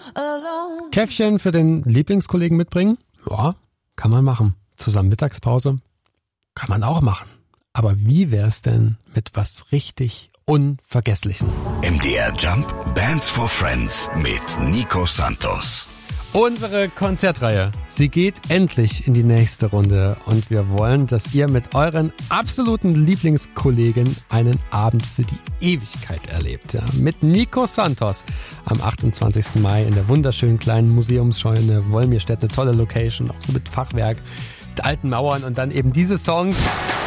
Käffchen für den Lieblingskollegen mitbringen? Ja, kann man machen. Zusammen Mittagspause? Kann man auch machen. Aber wie wär's denn mit was richtig Unvergesslichem? MDR Jump Bands for Friends mit Nico Santos. Unsere Konzertreihe, sie geht endlich in die nächste Runde und wir wollen, dass ihr mit euren absoluten Lieblingskollegen einen Abend für die Ewigkeit erlebt. Ja. Mit Nico Santos am 28. Mai in der wunderschönen kleinen Museumsscheune Wolmirstedt, eine tolle Location, auch so mit Fachwerk, mit alten Mauern und dann eben diese Songs